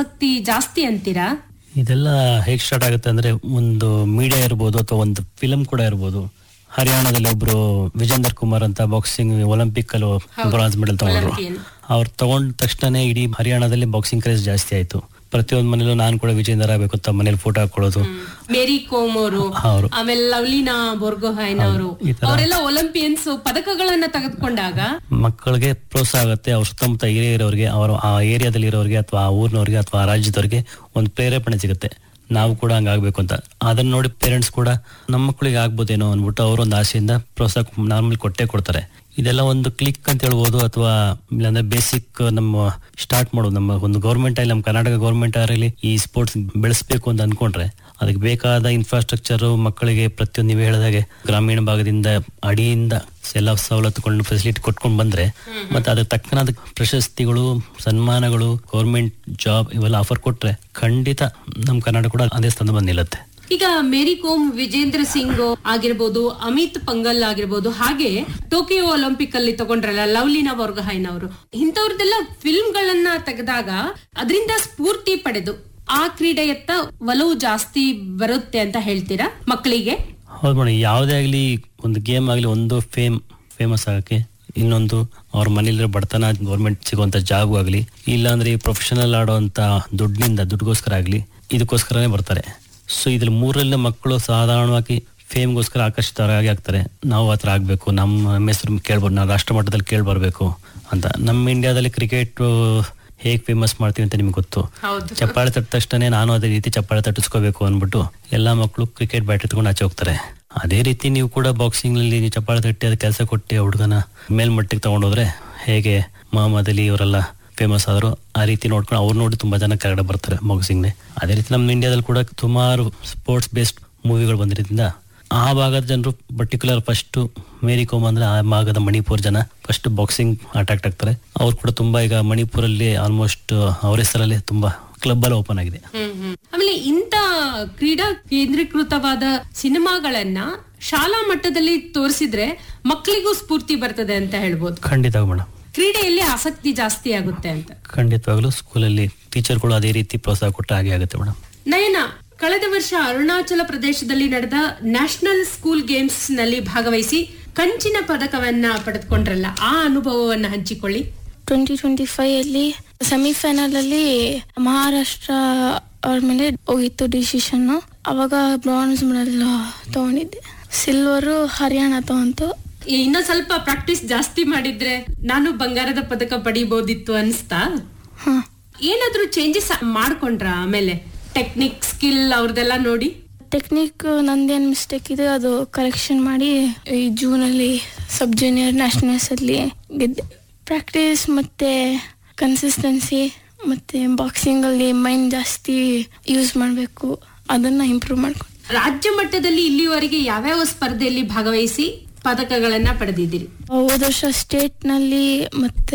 ಆಸಕ್ತಿ ಜಾಸ್ತಿ ಅಂತೀರಾ? ಇದೆಲ್ಲ ಹೇಗೆ ಸ್ಟಾರ್ಟ್ ಆಗುತ್ತೆ ಅಂದ್ರೆ, ಒಂದು ಮೀಡಿಯಾ ಇರ್ಬೋದು ಅಥವಾ ಒಂದು ಫಿಲಂ ಕೂಡ ಇರ್ಬೋದು. ಹರಿಯಾಣದಲ್ಲಿ ಒಬ್ರು ವಿಜೇಂದರ್ ಕುಮಾರ್ ಅಂತ ಬಾಕ್ಸಿಂಗ್ ಒಲಿಂಪಿಕ್ ಅಲ್ಲಿ ಬ್ರಾನ್ಸ್ ಮೆಡಲ್ ತಗೊಂಡ್ರು. ಅವ್ರು ತಗೊಂಡ ತಕ್ಷಣ ಇಡೀ ಹರಿಯಾಣದಲ್ಲಿ ಬಾಕ್ಸಿಂಗ್ ಕ್ರೇಜ್ ಜಾಸ್ತಿ ಆಯ್ತು. ಪ್ರತಿಯೊಂದು ಮನೇಲೂ ನಾನು ಕೂಡ ವಿಜೇಂದರ್ ಆಗ್ಬೇಕು ಅಂತ ಮನೇಲಿ ಫೋಟೋ ಹಾಕೊಳ್ಳೋದು. ಮೇರಿ ಕೋಮ್ ಅವರು, ಆಮೇಲೆ ಲವ್ಲಿನಾ ಬೋರ್ಗೊಹೈನ್ ಅವರು, ಅವರೆಲ್ಲ ಒಲಿಂಪಿಯನ್ಸ್ ಪದಕಗಳನ್ನ ತೆಗೆದುಕೊಂಡಾಗ ಮಕ್ಕಳಿಗೆ ಪ್ರೋತ್ಸಾಹ ಆಗುತ್ತೆ. ಅವ್ರ ಸುತ್ತಮುತ್ತ ಏರಿಯಾ ಇರೋರಿಗೆ, ಅವರು ಆ ಏರಿಯಾದಲ್ಲಿ ಇರೋರಿಗೆ ಅಥವಾ ಆ ಊರಿನವ್ರಿಗೆ ಅಥವಾ ಆ ರಾಜ್ಯದವ್ರಿಗೆ ಒಂದು ಪ್ರೇರೇಪಣೆ ಸಿಗುತ್ತೆ, ನಾವು ಕೂಡ ಹಂಗಾಗ್ಬೇಕು ಅಂತ. ಅದನ್ನ ನೋಡಿ ಪೇರೆಂಟ್ಸ್ ಕೂಡ ನಮ್ಮ ಮಕ್ಕಳಿಗೆ ಆಗ್ಬೋದೇನೋ ಅಂದ್ಬಿಟ್ಟು ಅವರೊಂದು ಆಸೆಯಿಂದ ಪ್ರೋತ್ಸಾಹ ನಾರ್ಮಲ್ ಕೊಟ್ಟೆ ಕೊಡ್ತಾರೆ. ಇದೆಲ್ಲ ಒಂದು ಕ್ಲಿಕ್ ಅಂತ ಹೇಳ್ಬೋದು, ಅಥವಾ ಇಲ್ಲಾಂದ್ರೆ ಬೇಸಿಕ್ ನಮ್ಮ ಸ್ಟಾರ್ಟ್ ಮಾಡೋದು. ನಮ್ಮ ಒಂದು ಗೌರ್ಮೆಂಟ್ ಆಗಲಿ, ನಮ್ಮ ಕರ್ನಾಟಕ ಗೌರ್ಮೆಂಟ್ ಆಗಲಿ ಈ ಸ್ಪೋರ್ಟ್ಸ್ ಬೆಳೆಸಬೇಕು ಅಂತ ಅನ್ಕೊಂಡ್ರೆ ಅದಕ್ಕೆ ಬೇಕಾದ ಇನ್ಫ್ರಾಸ್ಟ್ರಕ್ಚರ್ ಮಕ್ಕಳಿಗೆ ಪ್ರತಿಯೊಂದು ನೀವು ಹೇಳಿದಾಗೆ ಗ್ರಾಮೀಣ ಭಾಗದಿಂದ ಅಡಿಯಿಂದ ಎಲ್ಲ ಸವಲತ್ತುಗಳನ್ನು ಫೆಸಿಲಿಟಿ ಕೊಟ್ಕೊಂಡು ಬಂದ್ರೆ, ಮತ್ತೆ ಅದಕ್ಕೆ ತಕ್ಕನಾದ ಪ್ರಶಸ್ತಿಗಳು, ಸನ್ಮಾನಗಳು, ಗೌರ್ಮೆಂಟ್ ಜಾಬ್ ಇವೆಲ್ಲ ಆಫರ್ ಕೊಟ್ರೆ ಖಂಡಿತ ನಮ್ಮ ಕರ್ನಾಟಕ ಕೂಡ ಅದೇ ಸ್ಥಾನ ಬಂದು ನಿಲ್ಲುತ್ತೆ. ಈಗ ಮೇರಿ ಕೋಮ್, ವಿಜೇಂದ್ರ ಸಿಂಗ್ ಆಗಿರ್ಬೋದು, ಅಮಿತ್ ಪಂಗಲ್ ಆಗಿರ್ಬೋದು, ಹಾಗೆ ಟೋಕಿಯೋ ಒಲಿಂಪಿಕ್ ಅಲ್ಲಿ ತಗೊಂಡ್ರಲ್ಲ ಲವ್ಲಿನಾ ಬೋರ್ಗೊಹೈನ್ ಅವರು, ಇಂಥವ್ರದೆಲ್ಲ ಫಿಲ್ಮ್ ಗಳನ್ನ ತೆಗೆದಾಗ ಅದರಿಂದ ಸ್ಫೂರ್ತಿ ಪಡೆದು ಆ ಕ್ರೀಡೆಯತ್ತ ಒಲವು ಜಾಸ್ತಿ ಬರುತ್ತೆ ಅಂತ ಹೇಳ್ತೀರಾ ಮಕ್ಕಳಿಗೆ? ಹೌದು ಮೇಡಮ್, ಯಾವುದೇ ಆಗ್ಲಿ ಒಂದು ಗೇಮ್ ಆಗ್ಲಿ, ಒಂದು ಫೇಮಸ್ ಆಗಕ್ಕೆ, ಇನ್ನೊಂದು ಅವ್ರ ಮನೇಲಿರೋ ಬಡತನ ಗೌರ್ಮೆಂಟ್ ಸಿಗುವಂತ ಜಾಬ್ ಆಗ್ಲಿ, ಇಲ್ಲಾಂದ್ರೆ ಪ್ರೊಫೆಷನಲ್ ಆಡುವಂತ ದುಡ್ಡುಗೋಸ್ಕರ ಆಗ್ಲಿ, ಇದಕ್ಕೋಸ್ಕರನೇ ಬರ್ತಾರೆ. ಸೊ ಇದ್ರಲ್ಲಿ ಮೂರರಲ್ಲಿ ಮಕ್ಕಳು ಸಾಧಾರಣವಾಗಿ ಫೇಮ್ಗೋಸ್ಕರ ಆಕರ್ಷಿತರಾಗಿ ಆಗ್ತಾರೆ. ನಾವು ಆ ಥರ ಆಗ್ಬೇಕು, ನಮ್ಮ ಹೆಸರು ಕೇಳ್ಬೋದು, ನಾವು ರಾಷ್ಟ್ರ ಮಟ್ಟದಲ್ಲಿ ಕೇಳ್ಬರ್ಬೇಕು ಅಂತ. ನಮ್ಮ ಇಂಡಿಯಾದಲ್ಲಿ ಕ್ರಿಕೆಟ್ ಹೇಗೆ ಫೇಮಸ್ ಮಾಡ್ತೀವಿ ಅಂತ ನಿಮ್ಗೆ ಗೊತ್ತು. ಚಪ್ಪಾಳೆ ತಟ್ಟ ತಕ್ಷಣ ನಾನು ಅದೇ ರೀತಿ ಚಪ್ಪಾಳೆ ತಟ್ಟಿಸ್ಕೋಬೇಕು ಅಂದ್ಬಿಟ್ಟು ಎಲ್ಲಾ ಮಕ್ಕಳು ಕ್ರಿಕೆಟ್ ಬ್ಯಾಟ್ ಎತ್ಕೊಂಡು ಆಚೆ ಹೋಗ್ತಾರೆ. ಅದೇ ರೀತಿ ನೀವು ಕೂಡ ಬಾಕ್ಸಿಂಗ್ ನಲ್ಲಿ ನೀವು ಚಪ್ಪಾಳೆ ತಟ್ಟಿ ಅದ ಕೆಲಸ ಕೊಟ್ಟು ಹುಡುಗನ ಮೇಲ್ಮಟ್ಟಿಗೆ ತಗೊಂಡೋದ್ರೆ ಹೇಗೆ ಮೊಹಮ್ಮದ್ ಅಲಿ ಇವರೆಲ್ಲ ಫೇಮಸ್ ಆದ್ರು, ಆ ರೀತಿ ನೋಡ್ಕೊಂಡು ಅವ್ರು ನೋಡಿ ತುಂಬಾ ಜನ ಕೆಳಗಡೆ ಬರ್ತಾರೆ ಬಾಕ್ಸಿಂಗ್ ನೇ. ಅದೇ ರೀತಿ ನಮ್ಮ ಇಂಡಿಯಾದಲ್ಲಿ ಕೂಡ ಸುಮಾರು ಸ್ಪೋರ್ಟ್ಸ್ ಬೇಸ್ಡ್ ಮೂವಿಗಳು ಬಂದಿರೋದ್ರಿಂದ ಆ ಭಾಗದ ಜನರು ಪರ್ಟಿಕ್ಯುಲರ್ ಫಸ್ಟ್ ಮೇರಿ ಕೋಮ್ ಅಂದ್ರೆ ಆ ಭಾಗದ ಮಣಿಪುರ್ ಜನ ಫಸ್ಟ್ ಬಾಕ್ಸಿಂಗ್ ಅಟ್ರಾಕ್ಟ್ ಆಗ್ತಾರೆ. ಅವ್ರು ಕೂಡ ತುಂಬಾ ಈಗ ಮಣಿಪುರಲ್ಲಿ ಆಲ್ಮೋಸ್ಟ್ ಅವ್ರ ಹೆಸರಲ್ಲಿ ತುಂಬಾ ಕ್ಲಬ್ ಎಲ್ಲ ಓಪನ್ ಆಗಿದೆ. ಆಮೇಲೆ ಇಂತ ಕ್ರೀಡಾ ಕೇಂದ್ರೀಕೃತವಾದ ಸಿನಿಮಾಗಳನ್ನ ಶಾಲಾ ಮಟ್ಟದಲ್ಲಿ ತೋರಿಸಿದ್ರೆ ಮಕ್ಕಳಿಗೂ ಸ್ಫೂರ್ತಿ ಬರ್ತದೆ ಅಂತ ಹೇಳ್ಬೋದು. ಖಂಡಿತ ಮೇಡಮ್, ಕ್ರೀಡೆಯಲ್ಲಿ ಆಸಕ್ತಿ ಜಾಸ್ತಿ ಆಗುತ್ತೆ ಅಂತ. ಖಂಡಿತವಾಗ್ಲೂ ಸ್ಕೂಲಲ್ಲಿ ಟೀಚರ್ಗಳು ಅದೇ ರೀತಿ ಪ್ರೋತ್ಸಾಹ ಕೊಟ್ಟ ಹಾಗೆ ಆಗುತ್ತೆ ಮೇಡಮ್. ನಯನ, ಕಳೆದ ವರ್ಷ ಅರುಣಾಚಲ ಪ್ರದೇಶದಲ್ಲಿ ನಡೆದ ನ್ಯಾಷನಲ್ ಸ್ಕೂಲ್ ಗೇಮ್ಸ್ ನಲ್ಲಿ ಭಾಗವಹಿಸಿ ಕಂಚಿನ ಪದಕವನ್ನ ಪಡೆದುಕೊಂಡ್ರಲ್ಲ, ಆ ಅನುಭವವನ್ನ ಹಂಚಿಕೊಳ್ಳಿ. 2025 ಅಲ್ಲಿ ಸೆಮಿಫೈನಲ್ ಅಲ್ಲಿ ಮಹಾರಾಷ್ಟ್ರ ಅವ್ರ ಮೇಲೆ ಹೋಗಿತ್ತು ಡಿಸಿಷನ್. ಅವಾಗ ಬ್ರಾನ್ಸ್ ಮೆಡಲ್ ತಗೊಂಡಿದ್ದೆ. ಸಿಲ್ವರು ಹರಿಯಾಣ ತಗೊಂತು. ಇನ್ನ ಸ್ವಲ್ಪ ಪ್ರಾಕ್ಟೀಸ್ ಜಾಸ್ತಿ ಮಾಡಿದ್ರೆ ನಾನು ಬಂಗಾರದ ಪದಕ ಪಡಿಬಹುದಿತ್ತು ಅನ್ಸ್ತಾ? ಏನಾದ್ರೂ ಚೇಂಜಸ್ ಮಾಡ್ಕೊಂಡ್ರ ಆಮೇಲೆ ಟೆಕ್ನಿಕ್ ಸ್ಕಿಲ್ ಅವ್ರದೆಲ್ಲ ನೋಡಿ? ಟೆಕ್ನಿಕ್ ನಂದೇನ್ ಮಿಸ್ಟೇಕ್ ಇದೆ ಅದು ಕರೆಕ್ಷನ್ ಮಾಡಿ ಈ ಜೂನ್ ಅಲ್ಲಿ ಸಬ್ ಜೂನಿಯರ್ ನ್ಯಾಷನಲ್ಸ್ ಅಲ್ಲಿ ಗೆದ್ದೆ. ಪ್ರಾಕ್ಟೀಸ್ ಮತ್ತೆ ಕನ್ಸಿಸ್ಟೆನ್ಸಿ ಮತ್ತೆ ಬಾಕ್ಸಿಂಗ್ ಅಲ್ಲಿ ಮೈಂಡ್ ಜಾಸ್ತಿ ಯೂಸ್ ಮಾಡಬೇಕು, ಅದನ್ನ ಇಂಪ್ರೂವ್ ಮಾಡ್ಕೊಂಡು. ರಾಜ್ಯ ಮಟ್ಟದಲ್ಲಿ ಇಲ್ಲಿವರೆಗೆ ಯಾವ್ಯಾವ ಸ್ಪರ್ಧೆಯಲ್ಲಿ ಭಾಗವಹಿಸಿ ಪದಕಗಳನ್ನ ಪಡೆದಿದ್ದೀರಿ? ಹೋದ ವರ್ಷ ಸ್ಟೇಟ್ ನಲ್ಲಿ ಮತ್ತೆ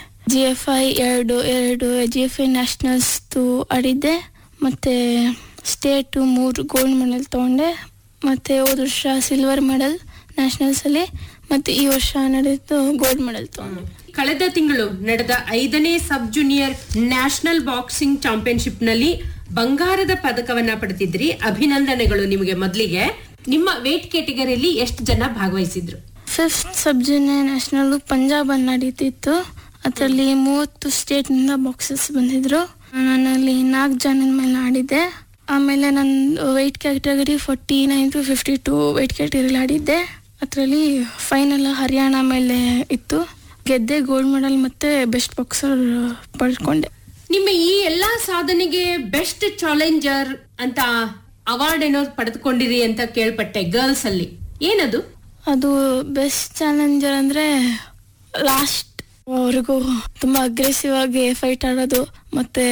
GFI ಎರಡು GFI ನ್ಯಾಷನಲ್ಸ್ ಆಡಿದ್ದೆ. ಮತ್ತೆ ಸ್ಟೇಟ್ 3 ಗೋಲ್ಡ್ ಮೆಡಲ್ ತಗೊಂಡೆ. ಮತ್ತೆ ಹೋದ ವರ್ಷ ಸಿಲ್ವರ್ ಮೆಡಲ್ ನ್ಯಾಷನಲ್ಸ್ ಅಲ್ಲಿ, ಮತ್ತೆ ಈ ವರ್ಷ ನಡೆದು ಗೋಲ್ಡ್ ಮೆಡಲ್ ತಗೊಂಡೆ. ಕಳೆದ ತಿಂಗಳು ನಡೆದ 5ನೇ ಸಬ್ ಜೂನಿಯರ್ ನ್ಯಾಷನಲ್ ಬಾಕ್ಸಿಂಗ್ ಚಾಂಪಿಯನ್ಶಿಪ್ ನಲ್ಲಿ ಬಂಗಾರದ ಪದಕವನ್ನ ಪಡೆದಿದ್ರಿ. ಅಭಿನಂದನೆಗಳು ನಿಮಗೆ. ಮೊದಲಿಗೆ ನಿಮ್ಮ ವೇಟ್ ಕ್ಯಾಟಗರಿಯಲ್ಲಿ ಎಷ್ಟು ಜನ ಭಾಗವಹಿಸಿದ್ರು? 5th ಸಬ್ ಜೂನಿಯರ್ ನ್ಯಾಷನಲ್ ಪಂಜಾಬ್ ಅಲ್ಲಿ ನಡೀತಿತ್ತು. ಅದರಲ್ಲಿ 30 ಸ್ಟೇಟ್ ನಿಂದ ಬಾಕ್ಸರ್ಸ್ ಬಂದಿದ್ರು. ನಾನಲ್ಲಿ 4 ಜನದ ಮೇಲೆ ಆಡಿದ್ದೆ. ಆಮೇಲೆ ನನ್ನ ವೇಟ್ ಕ್ಯಾಟಗರಿ 49 to 52 ವೇಟ್ ಕ್ಯಾಟಗರಿಲಿ ಆಡಿದ್ದೆ. ಅದರಲ್ಲಿ ಫೈನಲ್ ಹರಿಯಾಣ ಮೇಲೆ ಇತ್ತು. ಗೆದ್ದೆ, ಗೋಲ್ಡ್ ಮೆಡಲ್ ಮತ್ತೆ ಬೆಸ್ಟ್ ಬಾಕ್ಸರ್ ಪಡ್ಕೊಂಡೆ. ನಿಮ್ಮ ಈ ಎಲ್ಲಾ ಸಾಧನೆಗೆ ಬೆಸ್ಟ್ ಚಾಲೆಂಜರ್ ಅಂತ ಅವಾರ್ಡ್ ಏನೋ ಪಡೆದುಕೊಂಡಿರಿ ಅಂತ ಕೇಳ್ಪಟ್ಟೆ ಗರ್ಲ್ಸ್ ಅಲ್ಲಿ. ಏನದು? ಅದು ಬೆಸ್ಟ್ ಚಾಲೆಂಜರ್ ಅಂದ್ರೆ ಲಾಸ್ಟ್ ಅವ್ರಿಗೂ ತುಂಬಾ ಅಗ್ರೆಸಿವ್ ಆಗಿ ಫೈಟ್ ಆಡೋದು, ಮತ್ತೆ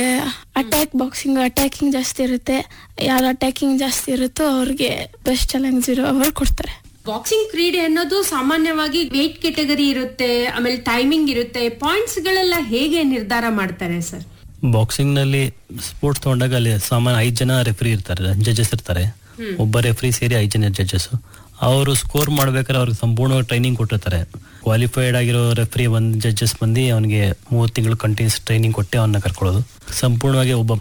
ಅಟ್ಯಾಕಿಂಗ್ ಜಾಸ್ತಿ ಇರುತ್ತೆ. ಯಾರು ಅಟ್ಯಾಕಿಂಗ್ ಜಾಸ್ತಿ ಇರುತ್ತೋ ಅವ್ರಿಗೆ ಬೆಸ್ಟ್ ಚಾಲೆಂಜರ್ ಅವಾರ್ಡ್ ಕೊಡ್ತಾರೆ. ಬಾಕ್ಸಿಂಗ್ ಕ್ರೀಡೆ ಅನ್ನೋದು ಸಾಮಾನ್ಯವಾಗಿ ವೇಟ್ ಕ್ಯಾಟಗರಿ ಇರುತ್ತೆ, ಆಮೇಲೆ ಟೈಮಿಂಗ್ ಇರುತ್ತೆ. ಪಾಯಿಂಟ್ಸ್ ಗಳೆಲ್ಲ ಹೇಗೆ ನಿರ್ಧಾರ ಮಾಡ್ತಾರೆ ಸರ್? ಬಾಕ್ಸಿಂಗ್ ನಲ್ಲಿ ಸ್ಪೋರ್ಟ್ಸ್ ತಗೊಂಡಾಗ ಅಲ್ಲಿ ಸಾಮಾನ್ಯ 5 ಜನ ರೆಫ್ರಿ ಇರ್ತಾರೆ, ಜಡ್ಜಸ್ ಇರ್ತಾರೆ. ಒಬ್ಬ ರೆಫ್ರಿ ಸೇರಿ 5 ಜನ ಜಡ್ಜಸ್. ಅವರು ಸ್ಕೋರ್ ಮಾಡ್ಬೇಕಾದ್ರೆ ಅವ್ರಿಗೆ ಸಂಪೂರ್ಣವಾಗಿ ಟ್ರೈನಿಂಗ್ ಕೊಟ್ಟಿರ್ತಾರೆ. ಕ್ವಾಲಿಫೈಡ್ ಆಗಿರೋ ರೆಫ್ರಿ ಜಡ್ಜಸ್ ಬಂದು ಅವನಿಗೆ 30 ತಿಂಗಳು ಕಂಟಿನ್ಯೂಸ್ ಟ್ರೈನಿಂಗ್ ಕೊಟ್ಟೆ ಅವನ್ನ ಕರ್ಕೊಳ್ಳೋದು. ಸಂಪೂರ್ಣವಾಗಿ ಒಬ್ಬ